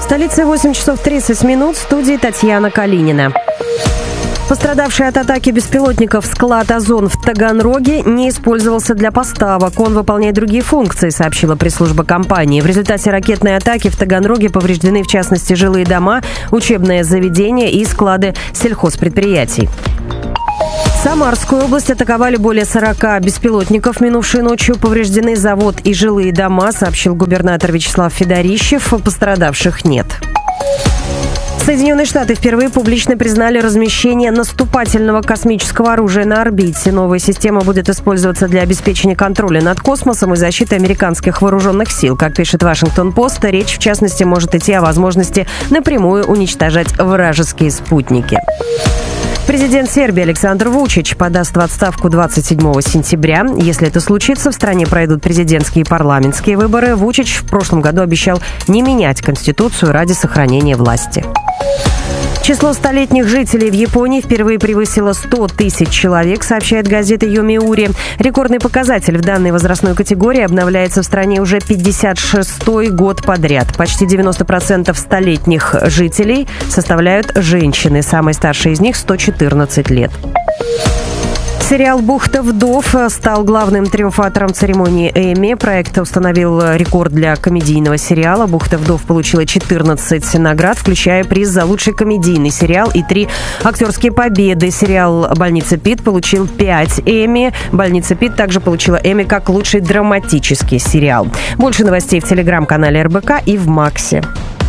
столице 8 часов 30 минут, в студии Татьяна Калинина. Пострадавший от атаки беспилотников склад «Озон» в Таганроге не использовался для поставок. Он выполняет другие функции, сообщила пресс-служба компании. В результате ракетной атаки в Таганроге повреждены, в частности, жилые дома, учебные заведения и склады сельхозпредприятий. Самарскую область атаковали более 40 беспилотников. Минувшей ночью повреждены завод и жилые дома, сообщил губернатор Вячеслав Федорищев. Пострадавших нет. Соединенные Штаты впервые публично признали размещение наступательного космического оружия на орбите. Новая система будет использоваться для обеспечения контроля над космосом и защиты американских вооруженных сил. Как пишет Вашингтон-Пост, речь, в частности, может идти о возможности напрямую уничтожать вражеские спутники. Президент Сербии Александр Вучич подаст в отставку 27 сентября. Если это случится, в стране пройдут президентские и парламентские выборы. Вучич в прошлом году обещал не менять Конституцию ради сохранения власти. Число столетних жителей в Японии впервые превысило 100 тысяч человек, сообщает газета «Йомиури». Рекордный показатель в данной возрастной категории обновляется в стране уже 56-й год подряд. Почти 90% столетних жителей составляют женщины. Самой старшей из них 114 лет. Сериал «Бухта вдов» стал главным триумфатором церемонии Эмми. Проект установил рекорд для комедийного сериала. «Бухта вдов» получила 14 наград, включая приз за лучший комедийный сериал и 3 актерские победы. Сериал «Больница Питт» получил 5 Эмми. «Больница Питт» также получила Эмми как лучший драматический сериал. Больше новостей в телеграм-канале РБК и в Максе.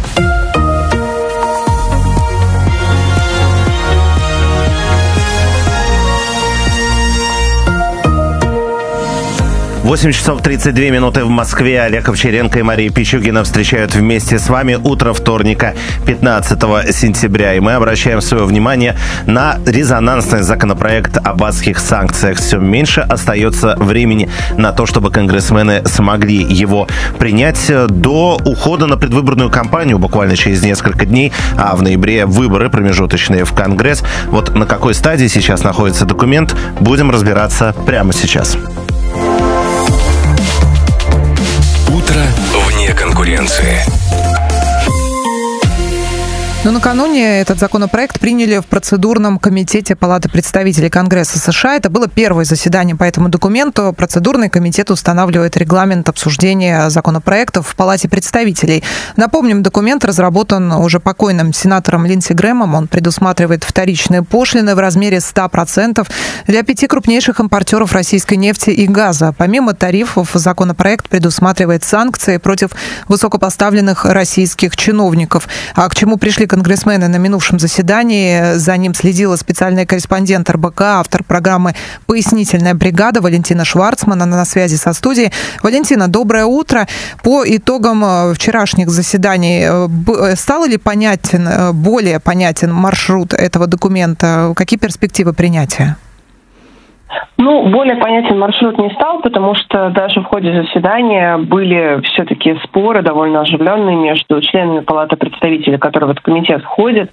8 часов 32 минуты в Москве. Олег Овчаренко и Мария Пичугина встречают вместе с вами утро вторника, 15 сентября. И мы обращаем свое внимание на резонансный законопроект об адских санкциях. Все меньше остается времени на то, чтобы конгрессмены смогли его принять до ухода на предвыборную кампанию буквально через несколько дней. А в ноябре выборы промежуточные в Конгресс. Вот на какой стадии сейчас находится документ, будем разбираться прямо сейчас. Утро вне конкуренции. Но накануне этот законопроект приняли в процедурном комитете Палаты представителей Конгресса США. Это было первое заседание по этому документу. Процедурный комитет устанавливает регламент обсуждения законопроектов в Палате представителей. Напомним, документ разработан уже покойным сенатором Линдси Грэмом. Он предусматривает вторичные пошлины в размере 100% для 5 крупнейших импортеров российской нефти и газа. Помимо тарифов, законопроект предусматривает санкции против высокопоставленных российских чиновников. А к чему пришли конгрессмены на минувшем заседании? За ним следила специальный корреспондент РБК, автор программы «Пояснительная бригада» Валентина Шварцман. Она на связи со студией. Валентина, доброе утро. По итогам вчерашних заседаний стал ли более понятен маршрут этого документа? Какие перспективы принятия? Более понятен маршрут не стал, потому что даже в ходе заседания были все-таки споры довольно оживленные между членами Палаты представителей, которые в этот комитет входят,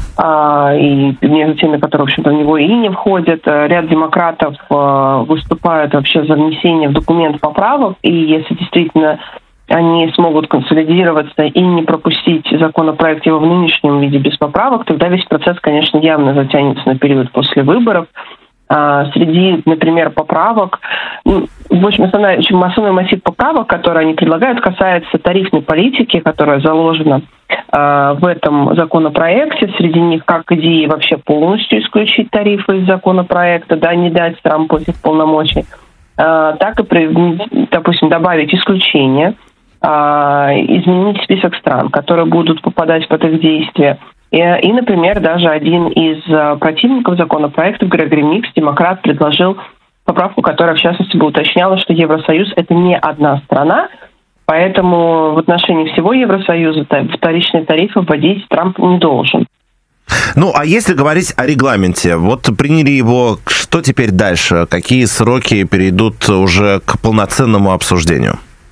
и между теми, которые, в общем-то, в него и не входят. Ряд демократов выступают вообще за внесение в документ поправок, и если действительно они смогут консолидироваться и не пропустить законопроект его в нынешнем виде без поправок, тогда весь процесс, конечно, явно затянется на период после выборов. Среди, например, поправок, в общем, основной массив поправок, которые они предлагают, касается тарифной политики, которая заложена в этом законопроекте. Среди них как идеи вообще полностью исключить тарифы из законопроекта, не дать Трампу этих полномочий, так и, допустим, добавить исключения, изменить список стран, которые будут попадать под их действие. И, например, даже один из противников законопроекта, Грегори Микс, демократ, предложил поправку, которая, в частности, бы уточняла, что Евросоюз – это не одна страна, поэтому в отношении всего Евросоюза вторичные тарифы вводить Трамп не должен. А если говорить о регламенте, вот приняли его, что теперь дальше? Какие сроки перейдут уже к полноценному обсуждению?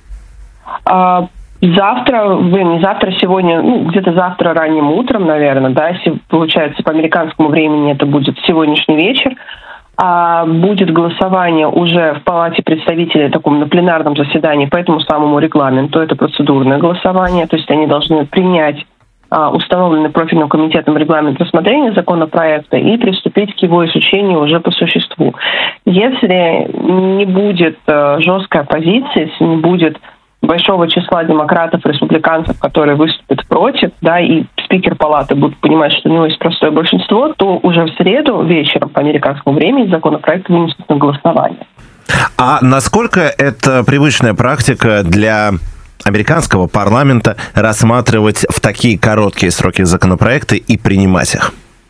Сегодня, где-то завтра ранним утром, наверное, если получается по американскому времени это будет сегодняшний вечер, будет голосование уже в Палате представителей на пленарном заседании по этому самому регламенту. Это процедурное голосование, то есть они должны принять установленный профильным комитетом регламент рассмотрения законопроекта и приступить к его изучению уже по существу. Если не будет жесткой оппозиции, если не будет большого числа демократов, республиканцев, которые выступят против, да, и спикер палаты будет понимать, что у него есть простое большинство, то уже в среду вечером по американскому времени законопроект вынесут на голосование. А насколько это привычная практика для американского парламента рассматривать в такие короткие сроки законопроекты и принимать их?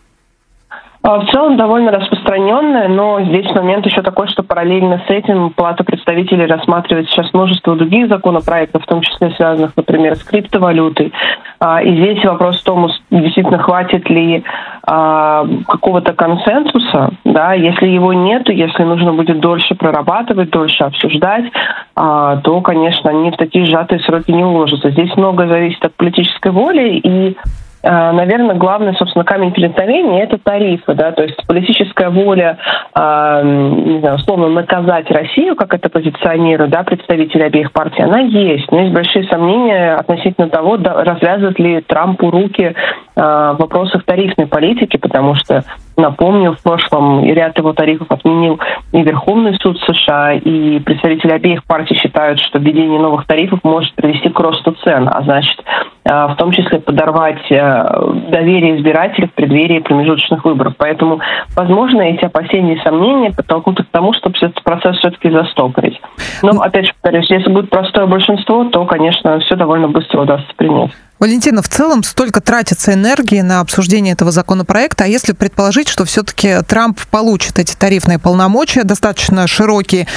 В целом довольно распространенная, но здесь момент еще такой, что параллельно с этим Палата представителей рассматривает сейчас множество других законопроектов, в том числе связанных, например, с криптовалютой. И здесь вопрос в том, действительно хватит ли какого-то консенсуса, да, если его нету, если нужно будет дольше прорабатывать, дольше обсуждать, то, конечно, они в такие сжатые сроки не уложатся. Здесь многое зависит от политической воли, и наверное, главный, собственно, камень преткновения – это тарифы, да, то есть политическая воля, не знаю, условно, наказать Россию, как это позиционируют, да, представители обеих партий, она есть, но есть большие сомнения относительно того, развязывает ли Трампу руки в вопросах тарифной политики, потому что, напомню, в прошлом ряд его тарифов отменил и Верховный суд США, и представители обеих партий считают, что введение новых тарифов может привести к росту цен, а значит, в том числе подорвать доверие избирателей в преддверии промежуточных выборов. Поэтому, возможно, эти опасения и сомнения подтолкнут к тому, чтобы этот процесс все-таки застопорить. Но, опять же, повторюсь, если будет простое большинство, то, конечно, все довольно быстро удастся принять. Валентина, в целом столько тратится энергии на обсуждение этого законопроекта, а если предположить, что все-таки Трамп получит эти тарифные полномочия, достаточно широкие,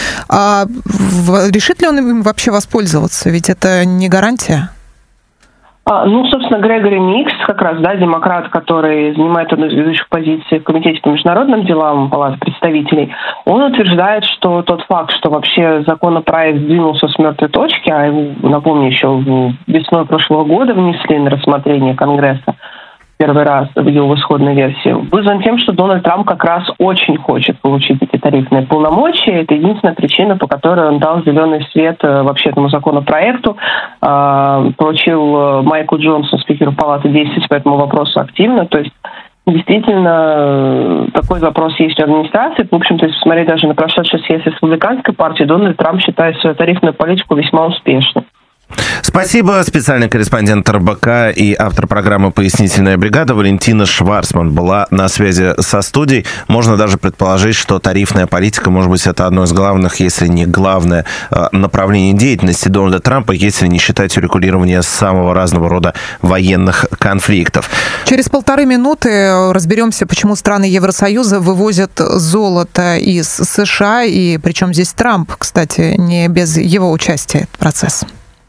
решит ли он им вообще воспользоваться? Ведь это не гарантия. Собственно, Грегори Микс, как раз, да, демократ, который занимает одну из ведущих позиций в Комитете по международным делам Палаты представителей, он утверждает, что тот факт, что вообще законопроект сдвинулся с мертвой точки, а его, напомню, еще весной прошлого года внесли на рассмотрение Конгресса первый раз в его исходной версии, вызван тем, что Дональд Трамп как раз очень хочет получить эти тарифные полномочия. Это единственная причина, по которой он дал зеленый свет вообще этому законопроекту, поручил Майку Джонсу, спикеру Палаты, действовать по этому вопросу активно. То есть действительно такой запрос есть у администрации. В общем-то, если посмотреть даже на прошедший съезд республиканской партии, Дональд Трамп считает свою тарифную политику весьма успешной. Спасибо. Специальный корреспондент РБК и автор программы «Пояснительная бригада» Валентина Шварцман была на связи со студией. Можно даже предположить, что тарифная политика, может быть, это одно из главных, если не главное, направление деятельности Дональда Трампа, если не считать урегулирования самого разного рода военных конфликтов. Через 1,5 минуты разберемся, почему страны Евросоюза вывозят золото из США, и причем здесь Трамп, кстати, не без его участия этот процесс.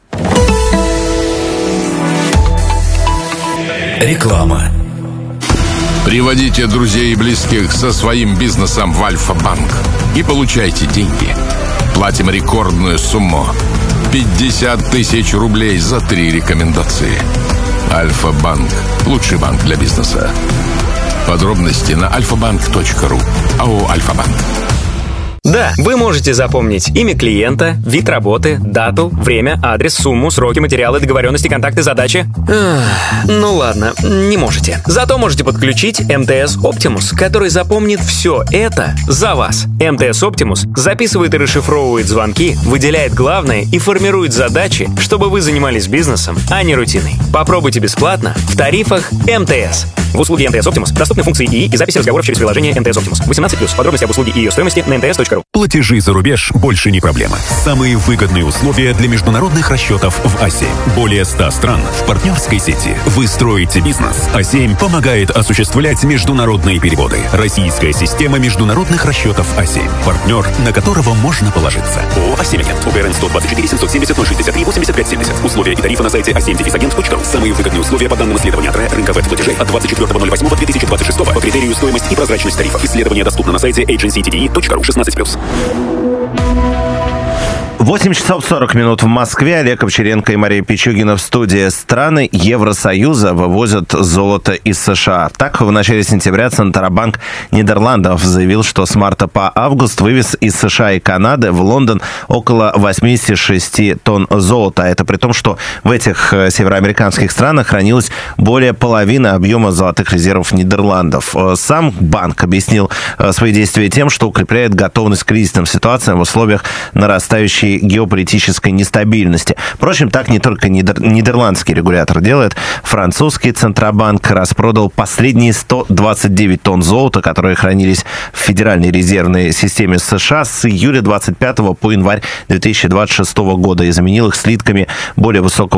Реклама. Приводите друзей и близких со своим бизнесом в Альфа-банк и получайте деньги. Платим рекордную сумму – 50 тысяч рублей за 3 рекомендации. Альфа-банк – лучший банк для бизнеса. Подробности на alfabank.ru. АО «Альфа-банк». Да, вы можете запомнить имя клиента, вид работы, дату, время, адрес, сумму, сроки, материалы, договоренности, контакты, задачи. Ну ладно, не можете. Зато можете подключить МТС Optimus, который запомнит все это за вас. МТС Optimus записывает и расшифровывает звонки, выделяет главное и формирует задачи, чтобы вы занимались бизнесом, а не рутиной. Попробуйте бесплатно в тарифах МТС. В услуге МТС Optimus доступны функции ИИ и запись разговоров через приложение МТС Optimus. 18+. Подробности об услуге и ее стоимости на mts.ru. Платежи за рубеж больше не проблема. Самые выгодные условия для международных расчетов в А7. Более 100 стран в партнерской сети. Вы строите бизнес. А7 помогает осуществлять международные переводы. Российская система международных расчетов А7. Партнер, на которого можно положиться. ООО «А7 Агент». УГРН 124 770 063 85 70. Условия и тарифы на сайте a7-agent.ru. Самые выгодные условия по данным исследования ТРЭ рынка веб-платежей от 24.08.2026 по критерию стоимость и прозрачность тарифов. Исследование доступно на сайте agencytve.ru. 16+. 8 часов 40 минут в Москве. Олег Овчаренко и Мария Пичугина в студии. Страны Евросоюза вывозят золото из США. Так, в начале сентября Центробанк Нидерландов заявил, что с марта по август вывез из США и Канады в Лондон около 86 тонн золота. Это при том, что в этих североамериканских странах хранилось более половины объема золотых резервов Нидерландов. Сам банк объяснил свои действия тем, что укрепляет готовность к кризисным ситуациям в условиях нарастающей геополитической нестабильности. Впрочем, так не только нидерландский регулятор делает. Французский Центробанк распродал последние 129 тонн золота, которые хранились в Федеральной резервной системе США с июля 25 по январь 2026 года и заменил их слитками более высокого